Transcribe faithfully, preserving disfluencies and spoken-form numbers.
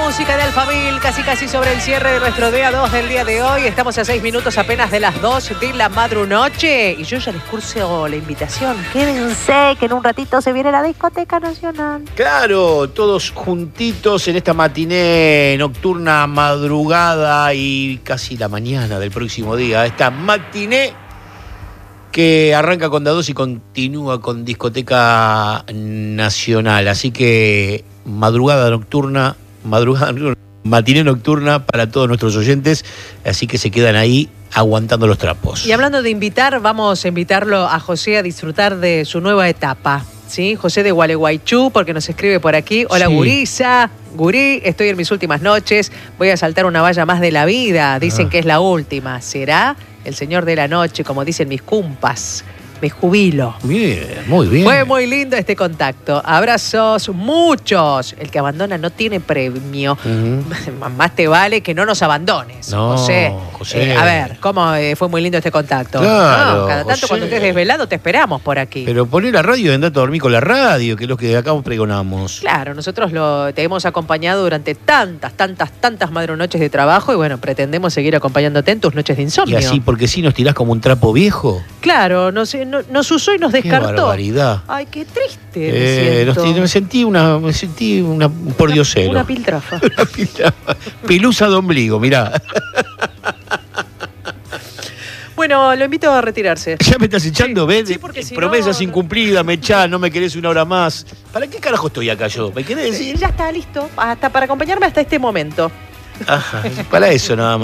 música de Alphaville, casi casi sobre el cierre de nuestro día dos del día de hoy. Estamos a seis minutos apenas de las dos de la madrunoche. Y yo ya les curso la invitación. Quédense, que en un ratito se viene la Discoteca Nacional. Claro, todos juntitos en esta matiné nocturna, madrugada y casi la mañana del próximo día. Esta matiné que arranca con Dados y continúa con Discoteca Nacional. Así que madrugada nocturna, madrugada nocturna, matiné nocturna para todos nuestros oyentes. Así que se quedan ahí aguantando los trapos. Y hablando de invitar, vamos a invitarlo a José a disfrutar de su nueva etapa. ¿Sí? José de Gualeguaychú, porque nos escribe por aquí. Hola, sí. Gurisa, Gurí, estoy en mis últimas noches. Voy a saltar una valla más de la vida. Dicen ah. que es la última. ¿Será el señor de la noche, como dicen mis cumpas? Me jubilo. Bien, muy bien. Fue muy lindo este contacto. Abrazos, muchos. El que abandona no tiene premio. Uh-huh. Más te vale que no nos abandones, no, José. José. Eh, a ver, ¿cómo eh, fue muy lindo este contacto? Claro, no, cada tanto José. Cuando estés desvelado te esperamos por aquí. Pero poné la radio y andate a dormir con la radio, que es lo que acá pregonamos. Claro, nosotros lo, te hemos acompañado durante tantas, tantas, tantas madrunoches de trabajo y bueno, pretendemos seguir acompañándote en tus noches de insomnio. Y así, porque si nos tirás como un trapo viejo. Claro, nos, no, nos usó y nos descartó. Qué barbaridad. Ay, qué triste eh, me siento. Me sentí una, me sentí una, un pordiosero. Una, una piltrafa. Una piltrafa. Pelusa de ombligo, mirá. Bueno, lo invito a retirarse. ¿Ya me estás echando? Sí, ¿Ves? sí, porque si promesas no, incumplidas, me echás, no me querés una hora más. ¿Para qué carajo estoy acá yo? ¿Me querés decir? Ya está listo, hasta para acompañarme hasta este momento. Ajá, para eso nada más.